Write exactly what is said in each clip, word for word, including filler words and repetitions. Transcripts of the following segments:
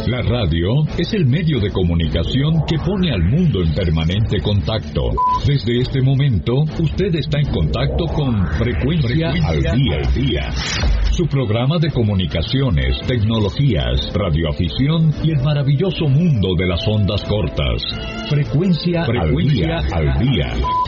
La radio es el medio de comunicación que pone al mundo en permanente contacto. Desde este momento, usted está en contacto con Frecuencia, Frecuencia al Día, al Día. Su programa de comunicaciones, tecnologías, radioafición y el maravilloso mundo de las ondas cortas. Frecuencia, Frecuencia al Día. Al día.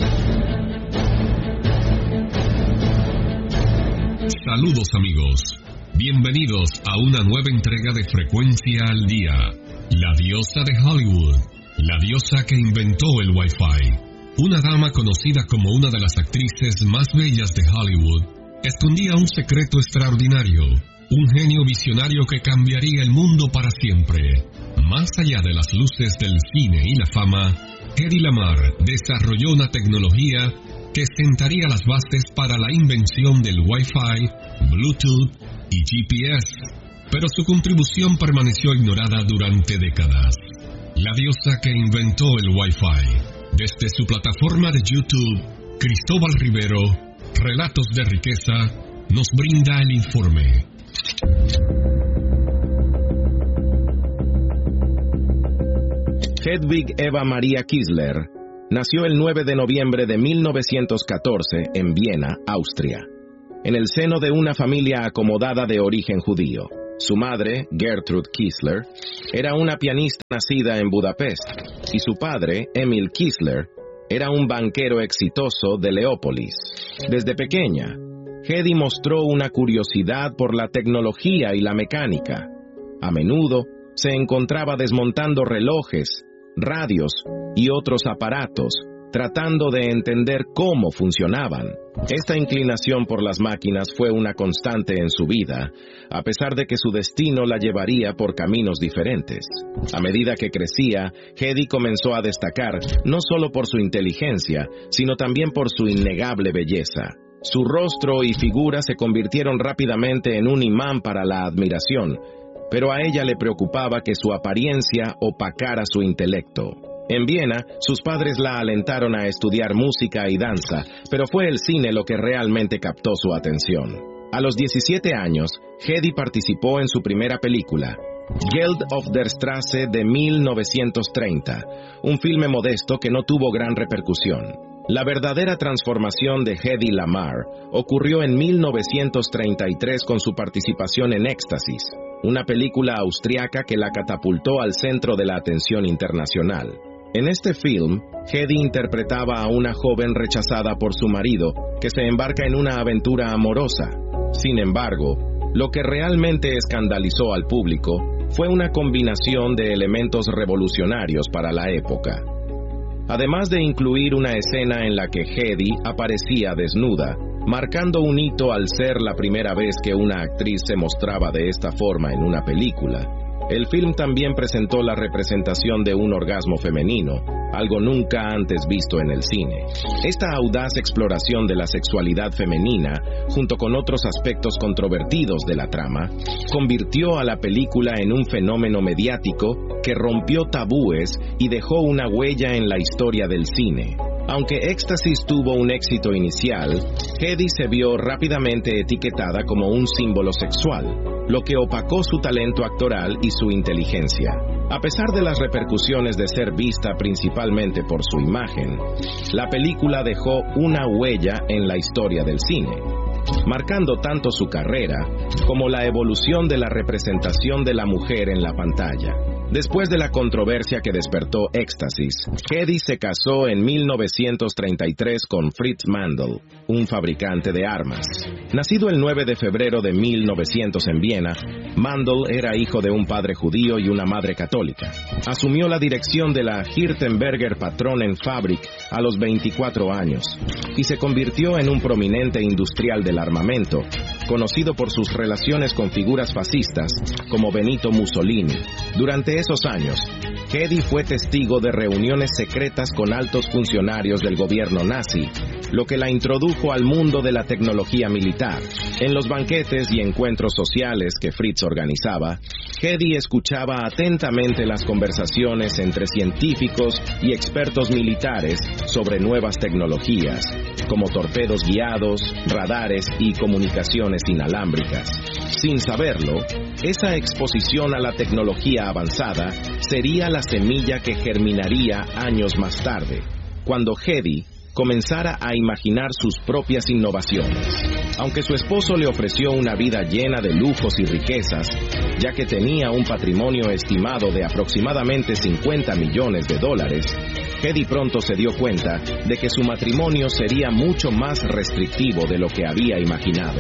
Saludos amigos, bienvenidos a una nueva entrega de Frecuencia al Día. La diosa de Hollywood, la diosa que inventó el Wi-Fi, una dama conocida como una de las actrices más bellas de Hollywood, escondía un secreto extraordinario, un genio visionario que cambiaría el mundo para siempre. Más allá de las luces del cine y la fama, Hedy Lamarr desarrolló una tecnología que sentaría las bases para la invención del Wi-Fi, Bluetooth y G P S, pero su contribución permaneció ignorada durante décadas. La diosa que inventó el Wi-Fi. Desde su plataforma de YouTube, Cristóbal Rivero, Relatos de Riqueza, nos brinda el informe. Hedwig Eva Maria Kiesler nació el nueve de noviembre de mil novecientos catorce en Viena, Austria, en el seno de una familia acomodada de origen judío. Su madre, Gertrude Kiesler, era una pianista nacida en Budapest, y su padre, Emil Kiesler, era un banquero exitoso de Leópolis. Desde pequeña, Hedy mostró una curiosidad por la tecnología y la mecánica. A menudo se encontraba desmontando relojes, radios y otros aparatos, tratando de entender cómo funcionaban. Esta inclinación por las máquinas fue una constante en su vida, a pesar de que su destino la llevaría por caminos diferentes. A medida que crecía, Hedy comenzó a destacar no solo por su inteligencia, sino también por su innegable belleza. Su rostro y figura se convirtieron rápidamente en un imán para la admiración, pero a ella le preocupaba que su apariencia opacara su intelecto. En Viena, sus padres la alentaron a estudiar música y danza, pero fue el cine lo que realmente captó su atención. A los diecisiete años, Hedy participó en su primera película, Geld auf der Straße de mil novecientos treinta, un filme modesto que no tuvo gran repercusión. La verdadera transformación de Hedy Lamarr ocurrió en mil novecientos treinta y tres con su participación en Éxtasis, una película austriaca que la catapultó al centro de la atención internacional. En este film, Hedy interpretaba a una joven rechazada por su marido que se embarca en una aventura amorosa. Sin embargo, lo que realmente escandalizó al público fue una combinación de elementos revolucionarios para la época. Además de incluir una escena en la que Hedy aparecía desnuda, marcando un hito al ser la primera vez que una actriz se mostraba de esta forma en una película, el film también presentó la representación de un orgasmo femenino, algo nunca antes visto en el cine. Esta audaz exploración de la sexualidad femenina, junto con otros aspectos controvertidos de la trama, convirtió a la película en un fenómeno mediático que rompió tabúes y dejó una huella en la historia del cine. Aunque Éxtasis tuvo un éxito inicial, Hedy se vio rápidamente etiquetada como un símbolo sexual, lo que opacó su talento actoral y su inteligencia. A pesar de las repercusiones de ser vista principalmente por su imagen, la película dejó una huella en la historia del cine, marcando tanto su carrera como la evolución de la representación de la mujer en la pantalla. Después de la controversia que despertó Éxtasis, Hedy se casó en mil novecientos treinta y tres con Fritz Mandl, un fabricante de armas. Nacido el nueve de febrero de mil novecientos en Viena, Mandl era hijo de un padre judío y una madre católica. Asumió la dirección de la Hirtenberger Patronenfabrik a los veinticuatro años y se convirtió en un prominente industrial del armamento, conocido por sus relaciones con figuras fascistas como Benito Mussolini. Durante esos años, Hedy fue testigo de reuniones secretas con altos funcionarios del gobierno nazi, lo que la introdujo al mundo de la tecnología militar. En los banquetes y encuentros sociales que Fritz organizaba, Hedy escuchaba atentamente las conversaciones entre científicos y expertos militares sobre nuevas tecnologías, como torpedos guiados, radares y comunicaciones inalámbricas. Sin saberlo, esa exposición a la tecnología avanzada sería la semilla que germinaría años más tarde, cuando Hedy comenzara a imaginar sus propias innovaciones. Aunque su esposo le ofreció una vida llena de lujos y riquezas, ya que tenía un patrimonio estimado de aproximadamente cincuenta millones de dólares, Hedy pronto se dio cuenta de que su matrimonio sería mucho más restrictivo de lo que había imaginado.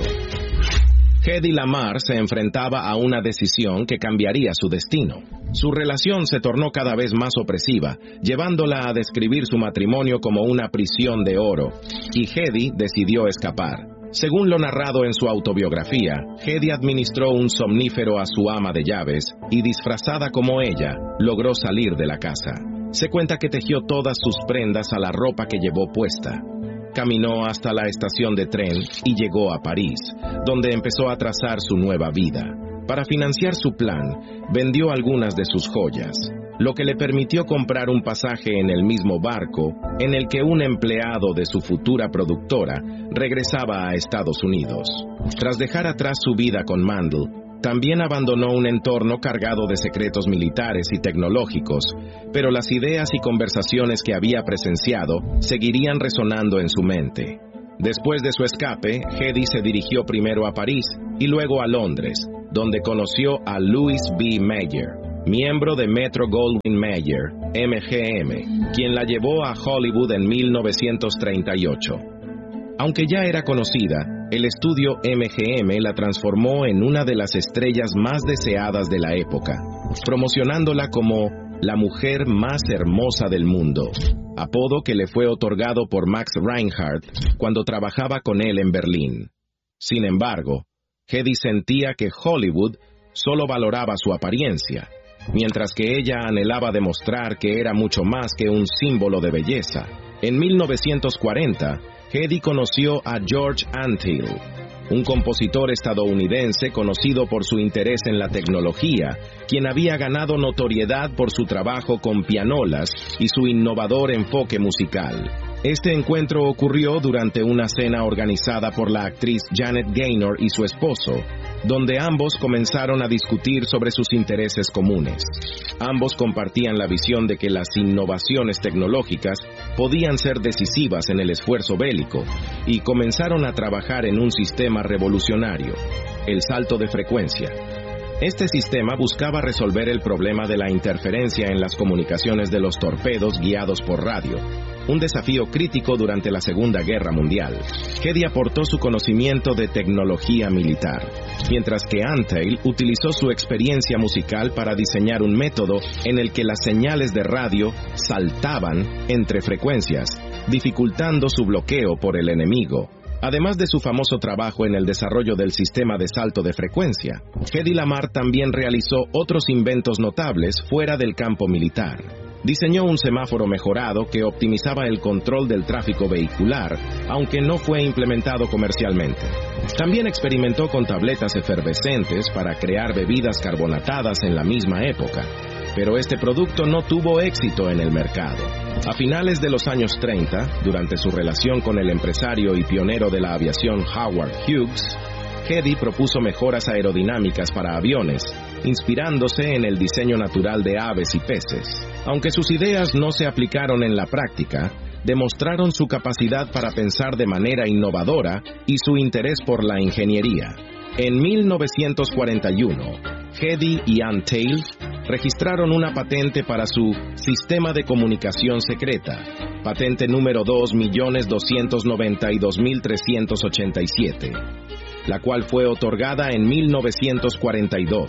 Hedy Lamarr se enfrentaba a una decisión que cambiaría su destino. Su relación se tornó cada vez más opresiva, llevándola a describir su matrimonio como una prisión de oro, y Hedy decidió escapar. Según lo narrado en su autobiografía, Hedy administró un somnífero a su ama de llaves y, disfrazada como ella, logró salir de la casa. Se cuenta que tejió todas sus prendas a la ropa que llevó puesta. Caminó hasta la estación de tren y llegó a París, donde empezó a trazar su nueva vida. Para financiar su plan, vendió algunas de sus joyas, lo que le permitió comprar un pasaje en el mismo barco en el que un empleado de su futura productora regresaba a Estados Unidos. Tras dejar atrás su vida con Mandel, también abandonó un entorno cargado de secretos militares y tecnológicos, pero las ideas y conversaciones que había presenciado seguirían resonando en su mente. Después de su escape, Hedy se dirigió primero a París y luego a Londres, donde conoció a Louis B. Mayer, miembro de Metro-Goldwyn-Mayer, M G M, quien la llevó a Hollywood en mil novecientos treinta y ocho. Aunque ya era conocida, el estudio M G M la transformó en una de las estrellas más deseadas de la época, promocionándola como la mujer más hermosa del mundo, apodo que le fue otorgado por Max Reinhardt cuando trabajaba con él en Berlín. Sin embargo, Hedy sentía que Hollywood solo valoraba su apariencia, mientras que ella anhelaba demostrar que era mucho más que un símbolo de belleza. En mil novecientos cuarenta, Hedy conoció a George Antheil, un compositor estadounidense conocido por su interés en la tecnología, quien había ganado notoriedad por su trabajo con pianolas y su innovador enfoque musical. Este encuentro ocurrió durante una cena organizada por la actriz Janet Gaynor y su esposo, donde ambos comenzaron a discutir sobre sus intereses comunes. Ambos compartían la visión de que las innovaciones tecnológicas podían ser decisivas en el esfuerzo bélico y comenzaron a trabajar en un sistema revolucionario, el salto de frecuencia. Este sistema buscaba resolver el problema de la interferencia en las comunicaciones de los torpedos guiados por radio, un desafío crítico durante la Segunda Guerra Mundial. Hedy aportó su conocimiento de tecnología militar, mientras que Antheil utilizó su experiencia musical para diseñar un método en el que las señales de radio saltaban entre frecuencias, dificultando su bloqueo por el enemigo. Además de su famoso trabajo en el desarrollo del sistema de salto de frecuencia, Hedy Lamarr también realizó otros inventos notables fuera del campo militar. Diseñó un semáforo mejorado que optimizaba el control del tráfico vehicular, aunque no fue implementado comercialmente. También experimentó con tabletas efervescentes para crear bebidas carbonatadas en la misma época, pero este producto no tuvo éxito en el mercado. A finales de los años treinta, durante su relación con el empresario y pionero de la aviación Howard Hughes, Hedy propuso mejoras aerodinámicas para aviones, inspirándose en el diseño natural de aves y peces. Aunque sus ideas no se aplicaron en la práctica, demostraron su capacidad para pensar de manera innovadora y su interés por la ingeniería. En mil novecientos cuarenta y uno, Hedy y Antheil registraron una patente para su sistema de comunicación secreta, patente número dos millones doscientos noventa y dos mil trescientos ochenta y siete, la cual fue otorgada en mil novecientos cuarenta y dos.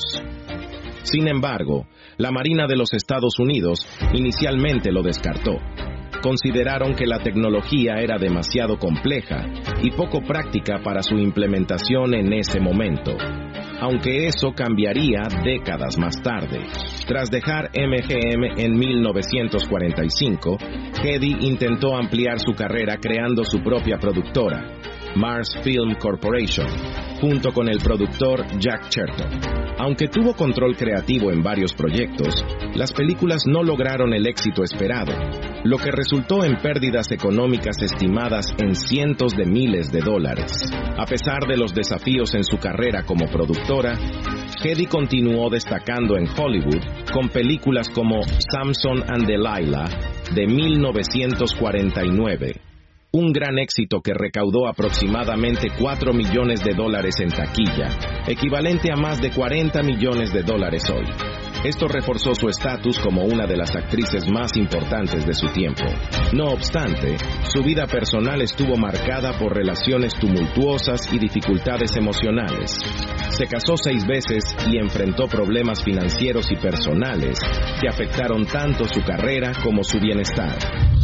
Sin embargo, la Marina de los Estados Unidos inicialmente lo descartó. Consideraron que la tecnología era demasiado compleja y poco práctica para su implementación en ese momento, aunque eso cambiaría décadas más tarde. Tras dejar M G M en mil novecientos cuarenta y cinco, Hedy intentó ampliar su carrera creando su propia productora, Mars Film Corporation, junto con el productor Jack Cherton. Aunque tuvo control creativo en varios proyectos, las películas no lograron el éxito esperado, lo que resultó en pérdidas económicas estimadas en cientos de miles de dólares. A pesar de los desafíos en su carrera como productora, Hedy continuó destacando en Hollywood con películas como Samson and Delilah de mil novecientos cuarenta y nueve, un gran éxito que recaudó aproximadamente cuatro millones de dólares en taquilla, equivalente a más de cuarenta millones de dólares hoy. Esto reforzó su estatus como una de las actrices más importantes de su tiempo. No obstante, su vida personal estuvo marcada por relaciones tumultuosas y dificultades emocionales. Se casó seis veces y enfrentó problemas financieros y personales que afectaron tanto su carrera como su bienestar.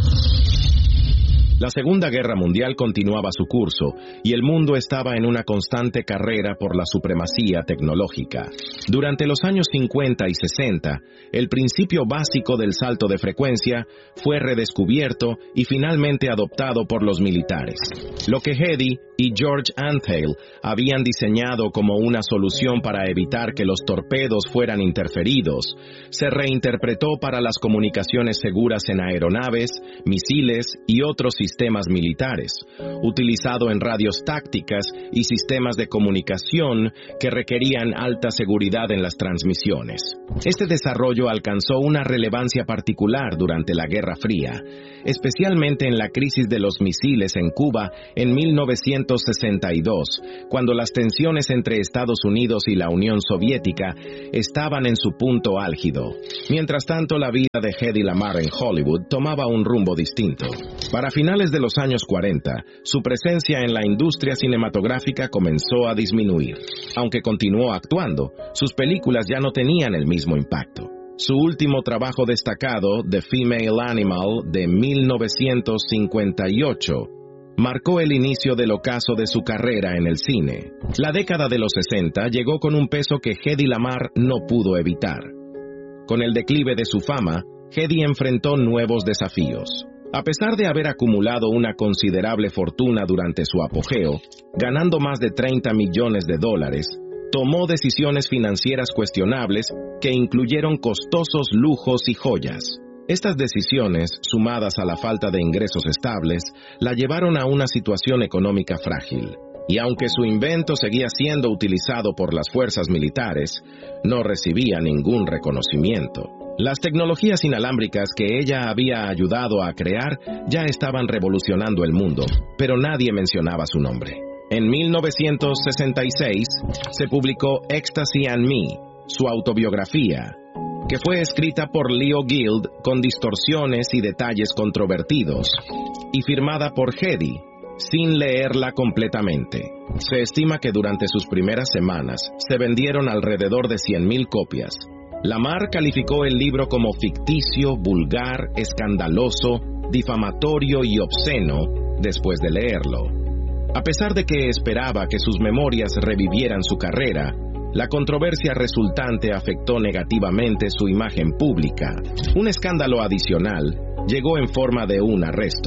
La Segunda Guerra Mundial continuaba su curso y el mundo estaba en una constante carrera por la supremacía tecnológica. Durante los años cincuenta y sesenta, el principio básico del salto de frecuencia fue redescubierto y finalmente adoptado por los militares. Lo que Hedy y George Antheil habían diseñado como una solución para evitar que los torpedos fueran interferidos, se reinterpretó para las comunicaciones seguras en aeronaves, misiles y otros sistemas militares, utilizado en radios tácticas y sistemas de comunicación que requerían alta seguridad en las transmisiones. Este desarrollo alcanzó una relevancia particular durante la Guerra Fría, especialmente en la crisis de los misiles en Cuba en mil novecientos sesenta y dos, cuando las tensiones entre Estados Unidos y la Unión Soviética estaban en su punto álgido. Mientras tanto, la vida de Hedy Lamarr en Hollywood tomaba un rumbo distinto. Para finales de los años cuarenta, su presencia en la industria cinematográfica comenzó a disminuir. Aunque continuó actuando, sus películas ya no tenían el mismo impacto. Su último trabajo destacado, The Female Animal, de mil novecientos cincuenta y ocho, marcó el inicio del ocaso de su carrera en el cine. La década de los sesenta llegó con un peso que Hedy Lamarr no pudo evitar. Con el declive de su fama, Hedy enfrentó nuevos desafíos. A pesar de haber acumulado una considerable fortuna durante su apogeo, ganando más de treinta millones de dólares, tomó decisiones financieras cuestionables que incluyeron costosos lujos y joyas. Estas decisiones, sumadas a la falta de ingresos estables, la llevaron a una situación económica frágil. Y aunque su invento seguía siendo utilizado por las fuerzas militares, no recibía ningún reconocimiento. Las tecnologías inalámbricas que ella había ayudado a crear ya estaban revolucionando el mundo, pero nadie mencionaba su nombre. En mil novecientos sesenta y seis se publicó Ecstasy and Me, su autobiografía, que fue escrita por Leo Guild con distorsiones y detalles controvertidos, y firmada por Hedy, sin leerla completamente. Se estima que durante sus primeras semanas se vendieron alrededor de cien mil copias. Lamarr calificó el libro como ficticio, vulgar, escandaloso, difamatorio y obsceno después de leerlo. A pesar de que esperaba que sus memorias revivieran su carrera, la controversia resultante afectó negativamente su imagen pública. Un escándalo adicional llegó en forma de un arresto.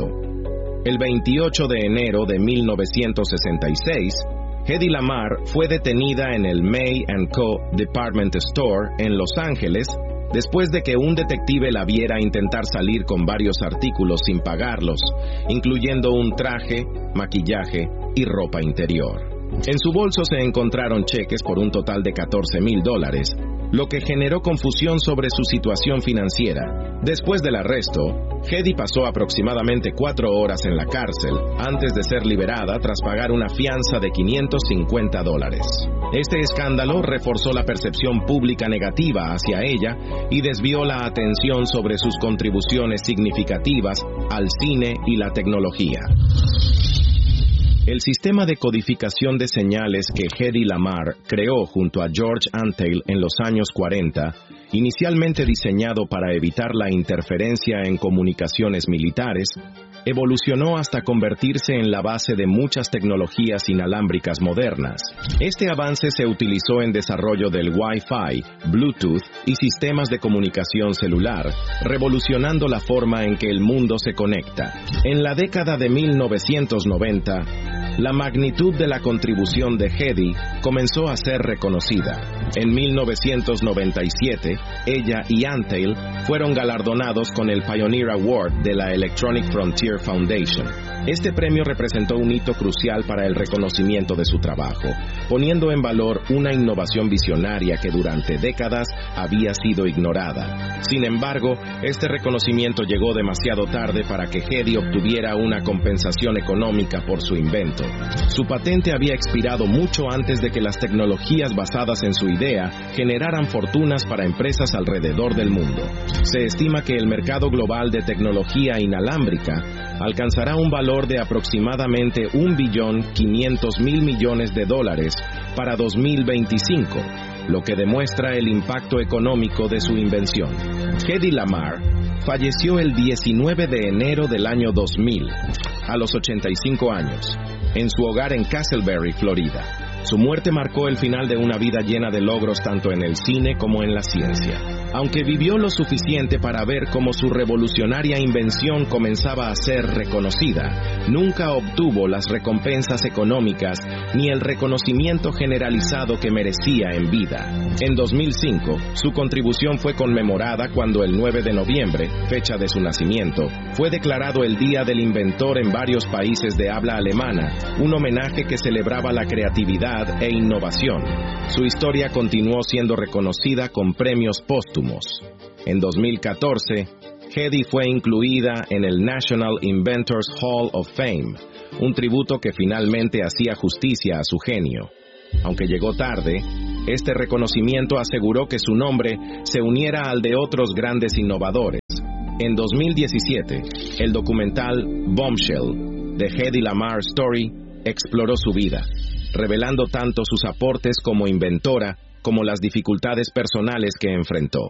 El veintiocho de enero de mil novecientos sesenta y seis, Hedy Lamarr fue detenida en el May and Co. Department Store en Los Ángeles después de que un detective la viera intentar salir con varios artículos sin pagarlos, incluyendo un traje, maquillaje y ropa interior. En su bolso se encontraron cheques por un total de catorce mil dólares, lo que generó confusión sobre su situación financiera. Después del arresto, Hedy pasó aproximadamente cuatro horas en la cárcel antes de ser liberada tras pagar una fianza de quinientos cincuenta dólares. Este escándalo reforzó la percepción pública negativa hacia ella y desvió la atención sobre sus contribuciones significativas al cine y la tecnología. El sistema de codificación de señales que Hedy Lamarr creó junto a George Antheil en los años cuarenta, inicialmente diseñado para evitar la interferencia en comunicaciones militares, evolucionó hasta convertirse en la base de muchas tecnologías inalámbricas modernas. Este avance se utilizó en desarrollo del Wi-Fi, Bluetooth y sistemas de comunicación celular, revolucionando la forma en que el mundo se conecta. En la década de mil novecientos noventa, La magnitud de la contribución de Hedy comenzó a ser reconocida. En mil novecientos noventa y siete, ella y Antheil fueron galardonados con el Pioneer Award de la Electronic Frontier Foundation. Este premio representó un hito crucial para el reconocimiento de su trabajo, poniendo en valor una innovación visionaria que durante décadas había sido ignorada. Sin embargo, este reconocimiento llegó demasiado tarde para que Hedy obtuviera una compensación económica por su invento. Su patente había expirado mucho antes de que las tecnologías basadas en su idea generaran fortunas para empresas alrededor del mundo. Se estima que el mercado global de tecnología inalámbrica alcanzará un valor de aproximadamente un billón quinientos mil millones de dólares para dos mil veinticinco, lo que demuestra el impacto económico de su invención. Hedy Lamarr falleció el diecinueve de enero del año dos mil, a los ochenta y cinco años, en su hogar en Castleberry, Florida. Su muerte marcó el final de una vida llena de logros tanto en el cine como en la ciencia. Aunque vivió lo suficiente para ver cómo su revolucionaria invención comenzaba a ser reconocida, nunca obtuvo las recompensas económicas ni el reconocimiento generalizado que merecía en vida. En dos mil cinco, su contribución fue conmemorada cuando el nueve de noviembre, fecha de su nacimiento, fue declarado el Día del Inventor en varios países de habla alemana, un homenaje que celebraba la creatividad e innovación. Su historia continuó siendo reconocida con premios póstumos. En dos mil catorce, Hedy fue incluida en el National Inventors Hall of Fame, un tributo que finalmente hacía justicia a su genio. Aunque llegó tarde, este reconocimiento aseguró que su nombre se uniera al de otros grandes innovadores. En dos mil diecisiete, el documental Bombshell, The Hedy Lamarr Story, exploró su vida, revelando tanto sus aportes como inventora como las dificultades personales que enfrentó.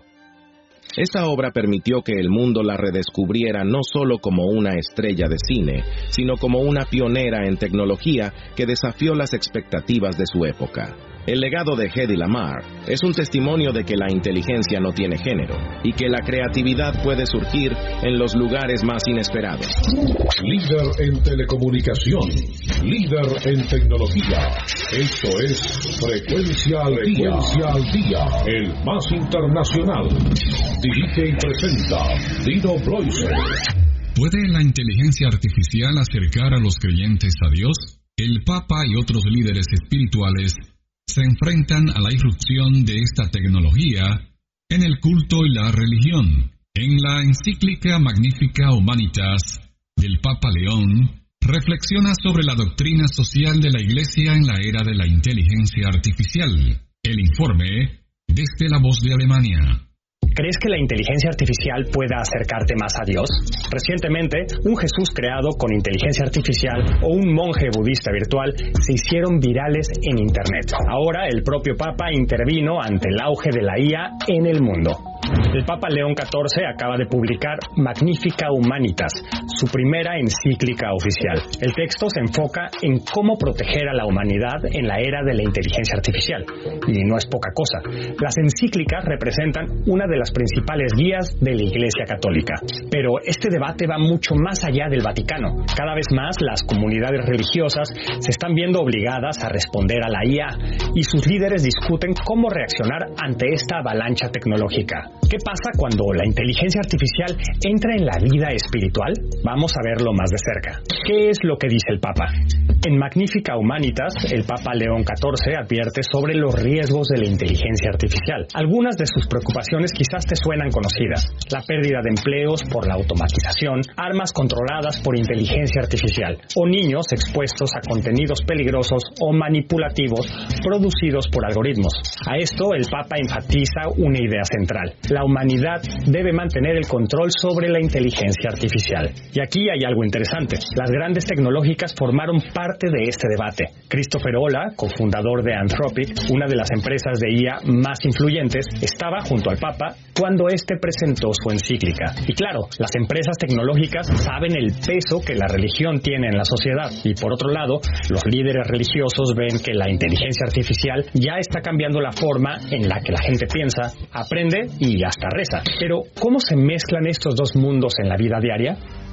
Esta obra permitió que el mundo la redescubriera no solo como una estrella de cine, sino como una pionera en tecnología que desafió las expectativas de su época. El legado de Hedy Lamarr es un testimonio de que la inteligencia no tiene género y que la creatividad puede surgir en los lugares más inesperados. Líder en telecomunicación, líder en tecnología. Esto es Frecuencia al Día, Frecuencia al Día, el más internacional. Dirige y presenta Dino Bloiser. ¿Puede la inteligencia artificial acercar a los creyentes a Dios? El Papa y otros líderes espirituales se enfrentan a la irrupción de esta tecnología en el culto y la religión. En la encíclica Magnificat Humanitas del Papa León, reflexiona sobre la doctrina social de la Iglesia en la era de la inteligencia artificial. El informe desde La Voz de Alemania. ¿Crees que la inteligencia artificial pueda acercarte más a Dios? Recientemente, un Jesús creado con inteligencia artificial o un monje budista virtual se hicieron virales en Internet. Ahora, el propio Papa intervino ante el auge de la I A en el mundo. El Papa León catorce acaba de publicar Magnificat Humanitas, su primera encíclica oficial. El texto se enfoca en cómo proteger a la humanidad en la era de la inteligencia artificial. Y no es poca cosa. Las encíclicas representan una de las principales guías de la Iglesia Católica. Pero este debate va mucho más allá del Vaticano. Cada vez más las comunidades religiosas se están viendo obligadas a responder a la I A y sus líderes discuten cómo reaccionar ante esta avalancha tecnológica. ¿Qué pasa cuando la inteligencia artificial entra en la vida espiritual? Vamos a verlo más de cerca. ¿Qué es lo que dice el Papa? En Magnificat Humanitas, el Papa León catorce advierte sobre los riesgos de la inteligencia artificial. Algunas de sus preocupaciones quizás te suenan conocidas. La pérdida de empleos por la automatización, armas controladas por inteligencia artificial, o niños expuestos a contenidos peligrosos o manipulativos producidos por algoritmos. A esto, el Papa enfatiza una idea central. La humanidad debe mantener el control sobre la inteligencia artificial. Y aquí hay algo interesante. Las grandes tecnológicas formaron parte de este debate. Christopher Olah, cofundador de Anthropic, una de las empresas de I A más influyentes, estaba junto al Papa cuando éste presentó su encíclica. Y claro, las empresas tecnológicas saben el peso que la religión tiene en la sociedad. Y por otro lado, los líderes religiosos ven que la inteligencia artificial ya está cambiando la forma en la que la gente piensa, aprende y hasta reza. Pero, ¿cómo se mezclan estos dos mundos en la vida diaria?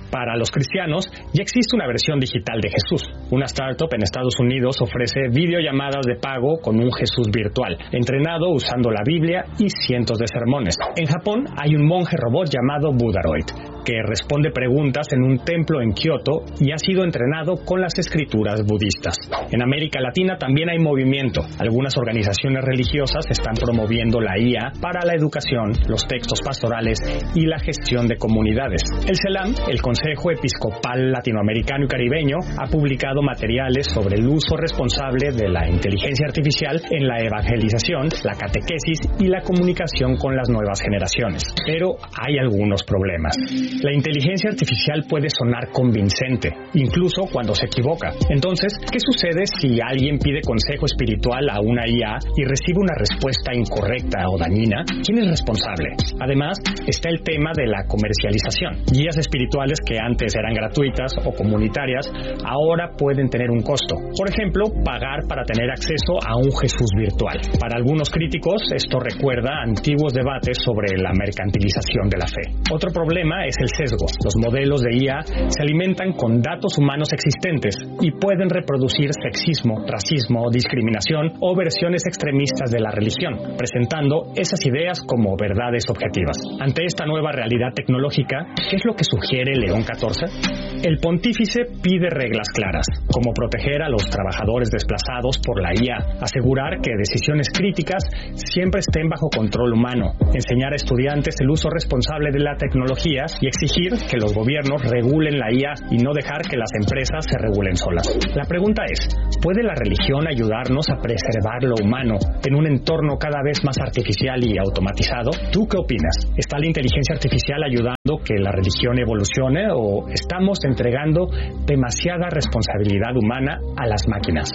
Para los cristianos, ya existe una versión digital de Jesús. Una startup en Estados Unidos ofrece videollamadas de pago con un Jesús virtual, entrenado usando la Biblia y cientos de sermones. En Japón hay un monje robot llamado Budaroid, que responde preguntas en un templo en Kioto y ha sido entrenado con las escrituras budistas. En América Latina también hay movimiento. Algunas organizaciones religiosas están promoviendo la I A para la educación, los textos pastorales y la gestión de comunidades. El CELAM, el Consejo Episcopal Latinoamericano y Caribeño, ha publicado materiales sobre el uso responsable de la inteligencia artificial en la evangelización, la catequesis y la comunicación con las nuevas generaciones. Pero hay algunos problemas. La inteligencia artificial puede sonar convincente, incluso cuando se equivoca. Entonces, ¿qué sucede si alguien pide consejo espiritual a una I A y recibe una respuesta incorrecta o dañina? ¿Quién es responsable? Además, está el tema de la comercialización. Guías espirituales que antes eran gratuitas o comunitarias, ahora pueden tener un costo. Por ejemplo, pagar para tener acceso a un Jesús virtual. Para algunos críticos, esto recuerda antiguos debates sobre la mercantilización de la fe. Otro problema es el sesgo. Los modelos de I A se alimentan con datos humanos existentes y pueden reproducir sexismo, racismo, discriminación o versiones extremistas de la religión, presentando esas ideas como verdades objetivas. Ante esta nueva realidad tecnológica, ¿qué es lo que sugiere León catorce? El pontífice pide reglas claras, como proteger a los trabajadores desplazados por la I A, asegurar que decisiones críticas siempre estén bajo control humano, enseñar a estudiantes el uso responsable de la tecnología y exigir que los gobiernos regulen la I A y no dejar que las empresas se regulen solas. La pregunta es, ¿puede la religión ayudarnos a preservar lo humano en un entorno cada vez más artificial y automatizado? ¿Tú qué opinas? ¿Está la inteligencia artificial ayudando que la religión evolucione o estamos entregando demasiada responsabilidad humana a las máquinas?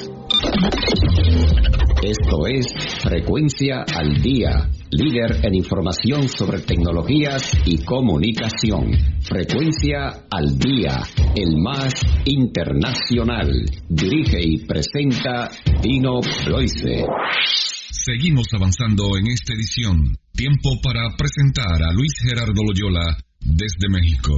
Esto es Frecuencia al Día, líder en información sobre tecnologías y comunicación. Frecuencia al Día, el más internacional. Dirige y presenta Dino Bloise. Seguimos avanzando en esta edición. Tiempo para presentar a Luis Gerardo Loyola desde México.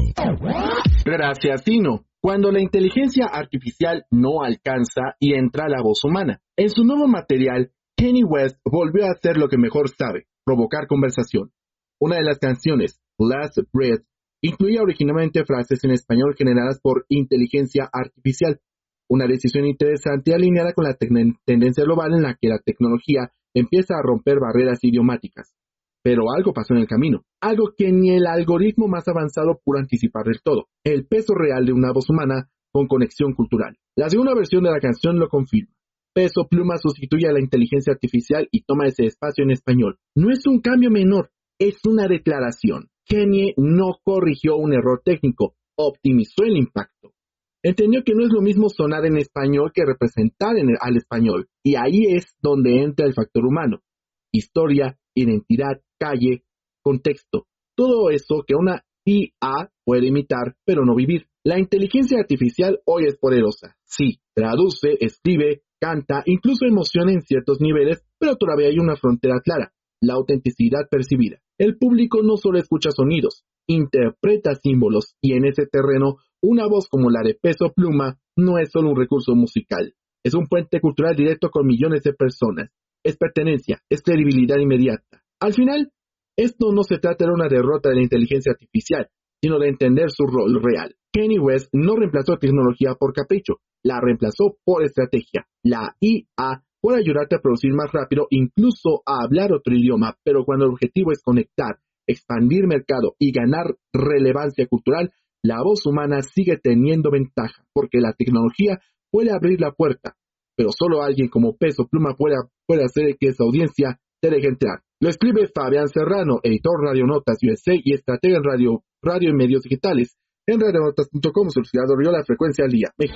Gracias, Dino. Cuando la inteligencia artificial no alcanza y entra la voz humana. En su nuevo material, Kanye West volvió a hacer lo que mejor sabe, provocar conversación. Una de las canciones, Last Breath, incluía originalmente frases en español generadas por inteligencia artificial. Una decisión interesante alineada con la ten- tendencia global en la que la tecnología empieza a romper barreras idiomáticas. Pero algo pasó en el camino, algo que ni el algoritmo más avanzado pudo anticipar del todo, el peso real de una voz humana con conexión cultural. La segunda versión de la canción lo confirma. Peso Pluma sustituye a la inteligencia artificial y toma ese espacio en español. No es un cambio menor, es una declaración. Kanye no corrigió un error técnico, optimizó el impacto. Entendió que no es lo mismo sonar en español que representar en el, al español, y ahí es donde entra el factor humano. Historia, identidad, calle, contexto, todo eso que una I A puede imitar, pero no vivir. La inteligencia artificial hoy es poderosa. Sí, traduce, escribe, canta, incluso emociona en ciertos niveles, pero todavía hay una frontera clara, la autenticidad percibida. El público no solo escucha sonidos, interpreta símbolos, y en ese terreno, una voz como la de Peso Pluma no es solo un recurso musical, es un puente cultural directo con millones de personas. Es pertenencia, es credibilidad inmediata. Al final, esto no se trata de una derrota de la inteligencia artificial, sino de entender su rol real. Kanye West no reemplazó tecnología por capricho, la reemplazó por estrategia. La I A puede ayudarte a producir más rápido, incluso a hablar otro idioma, pero cuando el objetivo es conectar, expandir mercado y ganar relevancia cultural, la voz humana sigue teniendo ventaja, porque la tecnología puede abrir la puerta, pero solo alguien como Peso Pluma puede, puede hacer que esa audiencia te deje entrar. Lo escribe Fabián Serrano, editor Radio Notas U S A y estratega en radio, radio y medios digitales. En radionotas punto com, su Gerardo Loyola, Frecuencia al Día, México.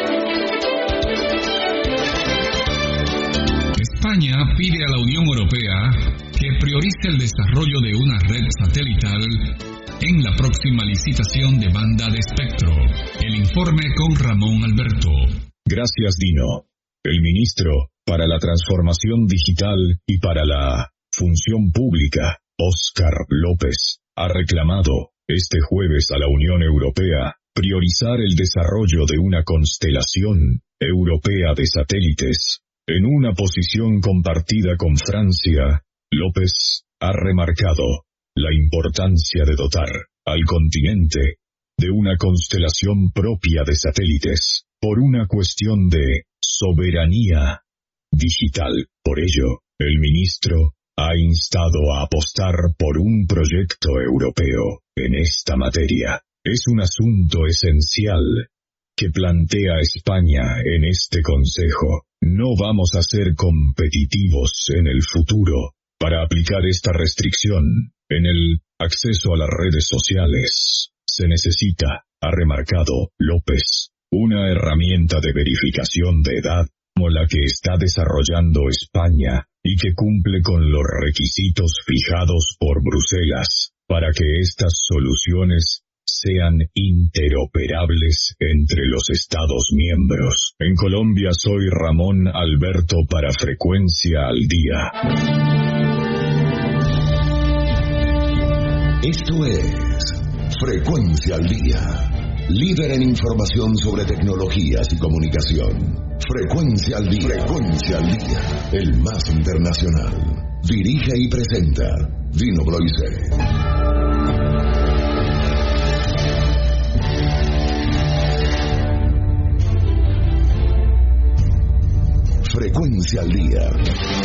España pide a la Unión Europea que priorice el desarrollo de una red satelital en la próxima licitación de banda de espectro. El informe con Ramón Alberto. Gracias, Dino. El ministro para la Transformación Digital y para la Función Pública, Óscar López, ha reclamado este jueves a la Unión Europea priorizar el desarrollo de una constelación europea de satélites, en una posición compartida con Francia, López ha remarcado la importancia de dotar al continente de una constelación propia de satélites, por una cuestión de soberanía digital. Por ello, el ministro ha instado a apostar por un proyecto europeo en esta materia. Es un asunto esencial que plantea España en este Consejo. No vamos a ser competitivos en el futuro para aplicar esta restricción en el acceso a las redes sociales. Se necesita, ha remarcado López, una herramienta de verificación de edad como la que está desarrollando España y que cumple con los requisitos fijados por Bruselas para que estas soluciones sean interoperables entre los Estados miembros. En Colombia soy Ramón Alberto para Frecuencia al Día. Esto es Frecuencia al Día, líder en información sobre tecnologías y comunicación. Frecuencia al Día, Frecuencia al Día, el más internacional. Dirige y presenta Dino Bloise. Frecuencia al Día.